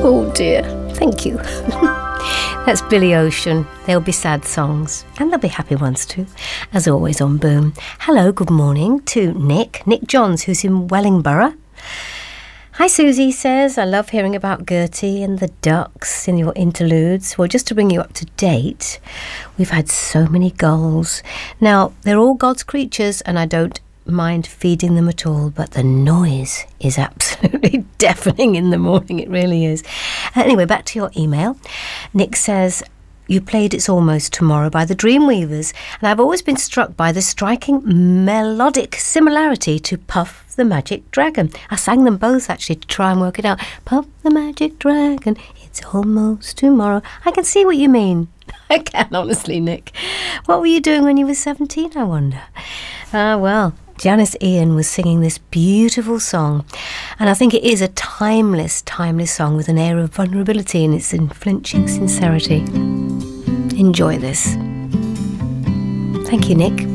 Oh dear, thank you. That's Billy Ocean. There'll be sad songs, and there'll be happy ones too, as always on Boom. Hello, good morning to Nick Johns, who's in Wellingborough. Hi, Susie says, I love hearing about Gertie and the ducks in your interludes. Well, just to bring you up to date, we've had so many gulls. Now, they're all God's creatures, and I don't mind feeding them at all, but the noise is absolutely deafening in the morning. It really is. Anyway, back to your email. Nick says, you played It's Almost Tomorrow by the Dreamweavers, and I've always been struck by the striking melodic similarity to Puff the Magic Dragon. I sang them both actually to try and work it out. Puff the Magic Dragon, it's almost tomorrow. I can see what you mean. I can, honestly, Nick. What were you doing when you were 17, I wonder? Well, Janice Ian was singing this beautiful song, and I think it is a timeless song with an air of vulnerability in its unflinching sincerity. Enjoy this. Thank you, Nick.